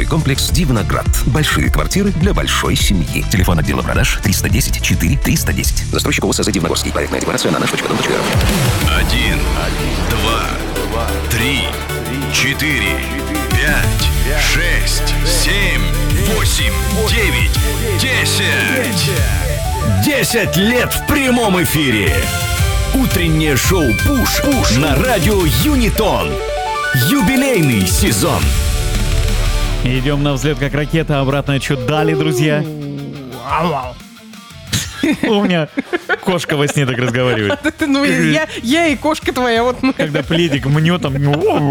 комплекс «Дивноград». Большие квартиры для большой семьи. Телефон отдела продаж 310 4 310. Застройщик ОСЗ «Дивногорский». Проектная декларация на наш.дом.ру. 1, 2, 3, 4, 5, 6, 7, 8, 9, 10. 10 лет в прямом эфире. Утреннее шоу «Пуш» на радио Юнитон. Юбилейный сезон. Идем на взлет как ракета, обратный отсчет дали, друзья. У меня кошка во сне так разговаривает. Ну, я и кошка твоя. Вот. Когда пледик мнет, там...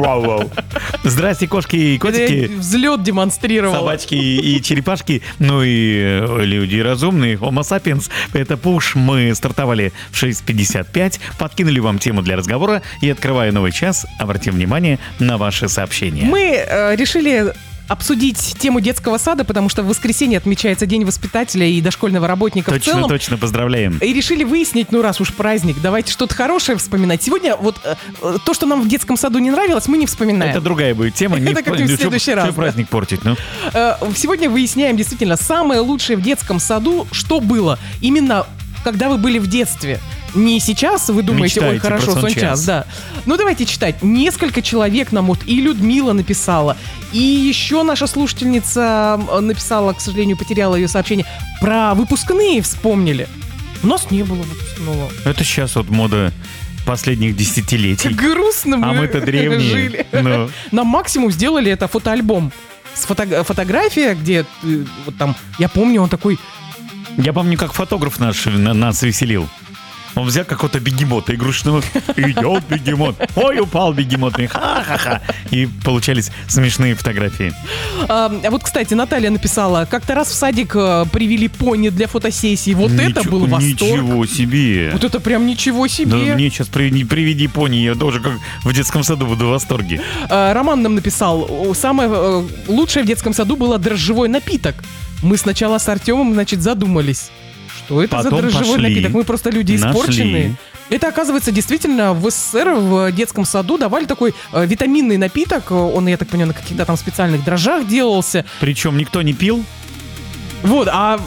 Здрасте, кошки и котики. Взлет демонстрировал. Собачки и черепашки, ну и люди разумные, Homo sapiens. Это Пуш. Мы стартовали в 6:55, подкинули вам тему для разговора и, открывая новый час, обратим внимание на ваши сообщения. Мы решили обсудить тему детского сада, потому что в воскресенье отмечается День воспитателя и дошкольного работника в целом. Точно, поздравляем. И решили выяснить, ну раз уж праздник, давайте что-то хорошее вспоминать. Сегодня вот то, что нам в детском саду не нравилось, мы не вспоминаем. Это другая будет тема. Это как-нибудь в следующий раз. Что праздник портить, ну? Сегодня выясняем действительно самое лучшее в детском саду, что было именно когда вы были в детстве. Не сейчас вы думаете, мечтаете ой, хорошо, сон-час, да. Ну, давайте читать. Несколько человек нам вот, и Людмила написала, и еще наша слушательница написала, к сожалению, потеряла ее сообщение, про выпускные вспомнили. У нас не было выпускного. Это сейчас вот мода последних десятилетий. Как грустно мы мы-то древние. жили. Но... Нам максимум сделали это фотоальбом. Фотография, где вот там, я помню, он такой... Я помню, как фотограф нас веселил. Он взял какого-то бегемота игрушечного. Идет бегемот. Ой, упал бегемот. Ха-ха-ха. И получались смешные фотографии. А вот, кстати, Наталья написала, как-то раз в садик привели пони для фотосессии. Вот это был восторг. Ничего себе. Вот это прям ничего себе. Да мне сейчас приведи пони, я тоже как в детском саду буду в восторге. Роман нам написал, самое лучшее в детском саду было дрожжевой напиток. Мы сначала с Артемом, значит, задумались. Что это Потом за дрожжевой напиток? Мы просто люди испорченные. Это, оказывается, действительно в СССР в детском саду давали такой витаминный напиток. Он, я так понимаю, на каких-то там специальных дрожжах делался. Причем никто не пил. Вот, а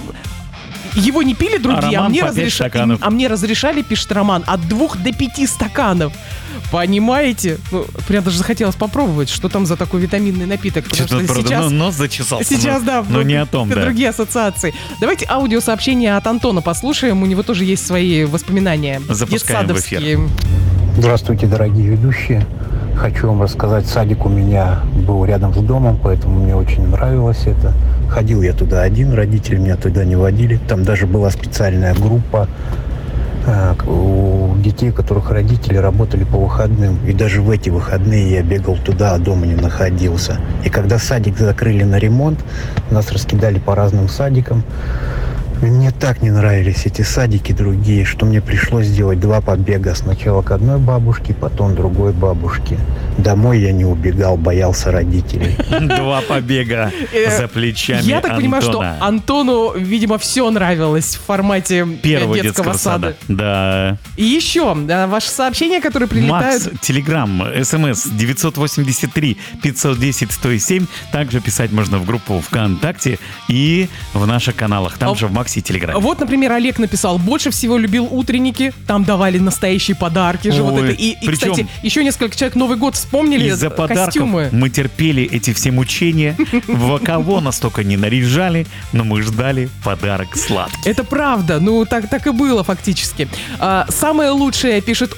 его не пили другие, а мне разрешали, пишет Роман, от 2 до 5 стаканов. Понимаете? Ну, прям даже захотелось попробовать, что там за такой витаминный напиток. Что-то, сейчас, нос зачесался. Сейчас, да. Но не о том, да. Другие ассоциации. Давайте аудиосообщение от Антона послушаем. У него тоже есть свои воспоминания. Запускаем в эфир. Здравствуйте, дорогие ведущие. Хочу вам рассказать, садик у меня был рядом с домом, поэтому мне очень нравилось это. Ходил я туда один, родители меня туда не водили. Там даже была специальная группа у детей, у которых родители работали по выходным. И даже в эти выходные я бегал туда, а дома не находился. И когда садик закрыли на ремонт, нас раскидали по разным садикам. Мне так не нравились эти садики другие, что мне пришлось сделать 2 побега. Сначала к одной бабушке, потом другой бабушке. Домой я не убегал, боялся родителей. 2 побега за плечами Антона. Я так понимаю, что Антону, видимо, все нравилось в формате первого детского сада. Да. И еще ваши сообщения, которые прилетают... Макс, Телеграм, СМС 983-510-107. Также писать можно в группу ВКонтакте и в наших каналах. Там же в Максе и Телеграме. Вот, например, Олег написал, больше всего любил утренники. Там давали настоящие подарки же. Вот это. И, кстати, еще несколько человек Новый год вспомнили. Из-за костюмы. подарков мы терпели эти все мучения. В кого настолько не наряжали, но мы ждали подарок сладкий. Это правда. Ну, так и было фактически. Самое лучшее, пишет